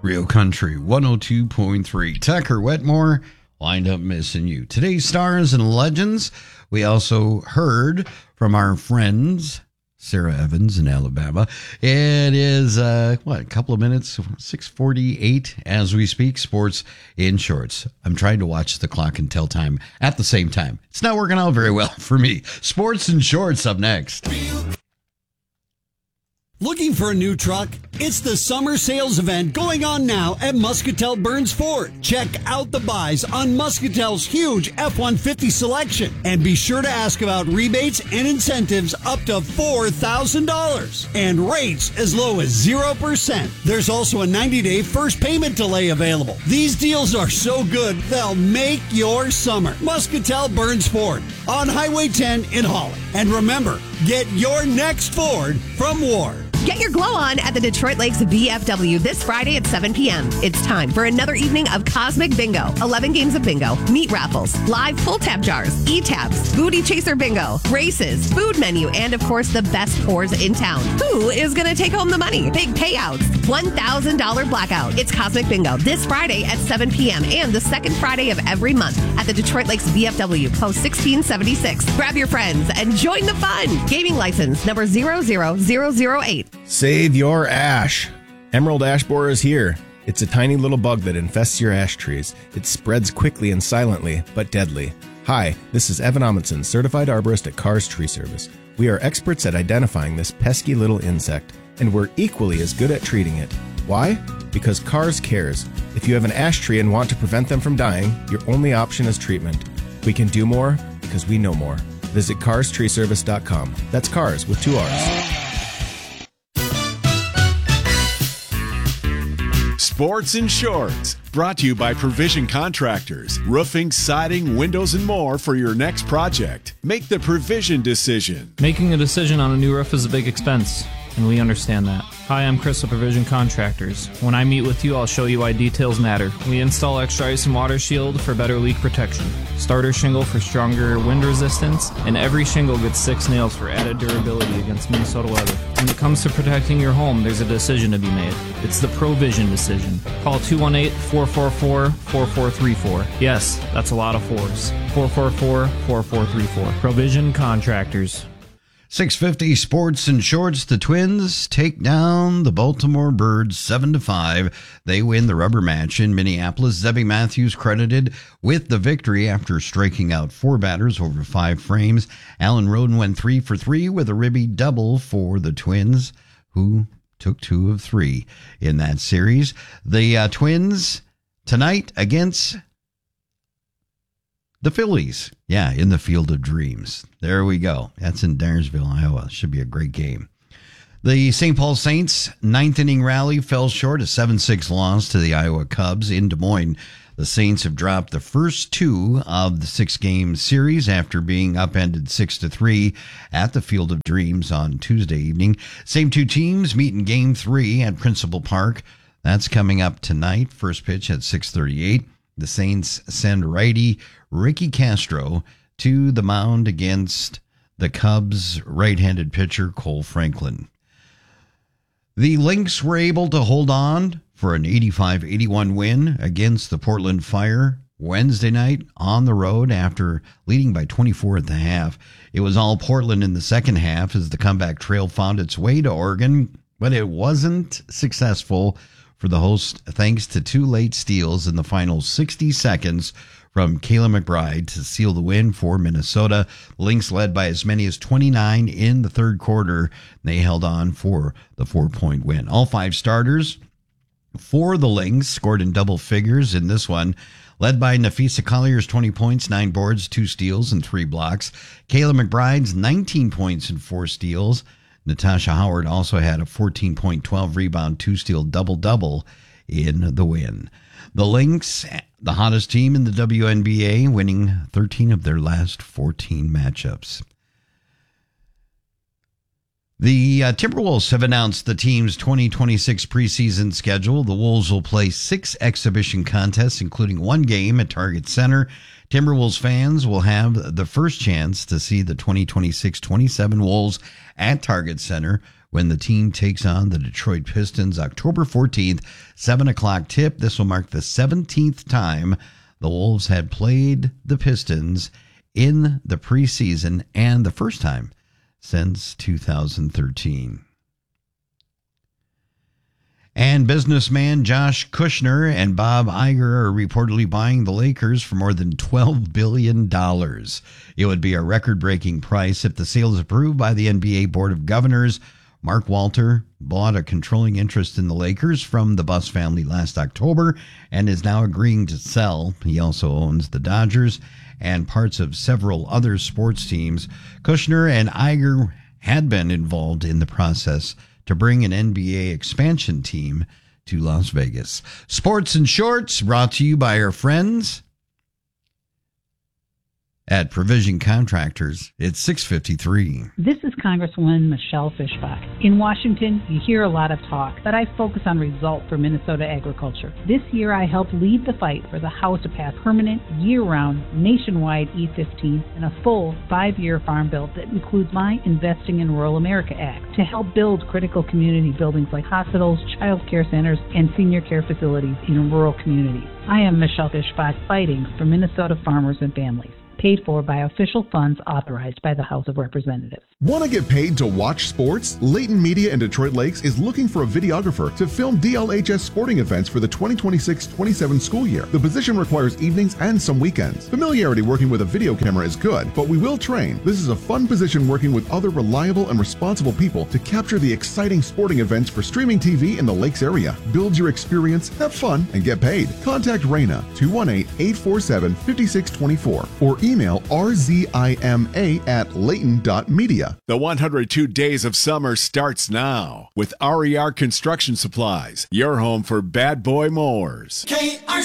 Real Country 102.3. Tucker Wetmore, Wind Up Missing You. Today's stars and legends. We also heard from our friends, Sarah Evans in Alabama. It is, a couple of minutes, 6:48 as we speak. Sports in shorts. I'm trying to watch the clock and tell time at the same time. It's not working out very well for me. Sports in shorts up next. Looking for a new truck? It's the summer sales event going on now at Muscatel Burns Ford. Check out the buys on Muscatel's huge F-150 selection. And be sure to ask about rebates and incentives up to $4,000. And rates as low as 0%. There's also a 90-day first payment delay available. These deals are so good, they'll make your summer. Muscatel Burns Ford on Highway 10 in Holly. And remember, get your next Ford from Ward. Get your glow on at the Detroit Lakes VFW this Friday at 7 p.m. It's time for another evening of Cosmic Bingo. 11 games of bingo, meat raffles, live pull tab jars, e-tabs, booty chaser bingo, races, food menu, and of course the best pours in town. Who is going to take home the money? Big payouts, $1,000 blackout. It's Cosmic Bingo this Friday at 7 p.m. and the second Friday of every month at the Detroit Lakes VFW, post 1676. Grab your friends and join the fun. Gaming license number 00008. Save your ash. Emerald ash borer is here. It's a tiny little bug that infests your ash trees. It spreads quickly and silently, but deadly. Hi, this is Evan Amundsen, certified arborist at Cars Tree Service. We are experts at identifying this pesky little insect, and we're equally as good at treating it. Why? Because Cars cares. If you have an ash tree and want to prevent them from dying, your only option is treatment. We can do more because we know more. Visit carstreeservice.com. That's cars with 2 R's. Sports in Shorts, brought to you by Provision Contractors. Roofing, siding, windows, and more for your next project. Make the Provision decision. Making a decision on a new roof is a big expense, and we understand that. Hi, I'm Chris of Provision Contractors. When I meet with you, I'll show you why details matter. We install extra ice and water shield for better leak protection, starter shingle for stronger wind resistance, and every shingle gets 6 nails for added durability against Minnesota weather. When it comes to protecting your home, there's a decision to be made. It's the Provision decision. Call 218-444-4434. Yes, that's a lot of 4s. 444-4434. Provision Contractors. 6:50 Sports and Shorts. The Twins take down the Baltimore Birds 7-5. They win the rubber match in Minneapolis. Zebby Matthews credited with the victory after striking out 4 batters over 5 frames. Alan Roden went 3 for 3 with a ribby double for the Twins, who took 2 of 3 in that series. The Twins tonight against the Phillies, in the Field of Dreams. There we go. That's in Dyersville, Iowa. Should be a great game. The St. Paul Saints' 9th inning rally fell short, a 7-6 loss to the Iowa Cubs in Des Moines. The Saints have dropped the first 2 of the 6-game series after being upended 6-3 at the Field of Dreams on Tuesday evening. Same 2 teams meet in Game 3 at Principal Park. That's coming up tonight. First pitch at 6:38. The Saints send righty Ricky Castro to the mound against the Cubs' right-handed pitcher Cole Franklin. The Lynx were able to hold on for an 85-81 win against the Portland Fire Wednesday night on the road after leading by 24 at the half. It was all Portland in the second half as the comeback trail found its way to Oregon, but it wasn't successful for the host thanks to 2 late steals in the final 60 seconds from Kayla McBride to seal the win for Minnesota. Lynx led by as many as 29 in the third quarter. They held on for the 4-point win. All 5 starters for the Lynx scored in double figures in this one, led by Nafisa Collier's 20 points, 9 boards, 2 steals, and 3 blocks. Kayla McBride's 19 points and 4 steals. Natasha Howard also had a 14-point, 12-rebound, 2-steal double-double in the win. The Lynx, the hottest team in the WNBA, winning 13 of their last 14 matchups. The Timberwolves have announced the team's 2026 preseason schedule. The Wolves will play 6 exhibition contests, including 1 game at Target Center. Timberwolves fans will have the first chance to see the 2026-27 Wolves at Target Center when the team takes on the Detroit Pistons October 14th, 7 o'clock tip. This will mark the 17th time the Wolves had played the Pistons in the preseason and the first time since 2013. And businessman Josh Kushner and Bob Iger are reportedly buying the Lakers for more than $12 billion. It would be a record-breaking price if the sale is approved by the NBA Board of Governors. Mark Walter bought a controlling interest in the Lakers from the Buss family last October and is now agreeing to sell. He also owns the Dodgers and parts of several other sports teams. Kushner and Iger had been involved in the process to bring an NBA expansion team to Las Vegas. Sports and Shorts brought to you by our friends at Provision Contractors. It's 6:53. This is Congresswoman Michelle Fischbach. In Washington, you hear a lot of talk, but I focus on results for Minnesota agriculture. This year, I helped lead the fight for the House to pass permanent, year-round, nationwide E-15 and a full 5-year farm bill that includes my Investing in Rural America Act to help build critical community buildings like hospitals, child care centers, and senior care facilities in rural communities. I am Michelle Fischbach, fighting for Minnesota farmers and families. Paid for by official funds authorized by the House of Representatives. Want to get paid to watch sports? Layton Media in Detroit Lakes is looking for a videographer to film DLHS sporting events for the 2026-27 school year. The position requires evenings and some weekends. Familiarity working with a video camera is good, but we will train. This is a fun position working with other reliable and responsible people to capture the exciting sporting events for streaming TV in the Lakes area. Build your experience, have fun, and get paid. Contact Raina 218-847-5624 or email rzima@layton.media. The 102 Days of Summer starts now with RER Construction Supplies, your home for bad boy mowers.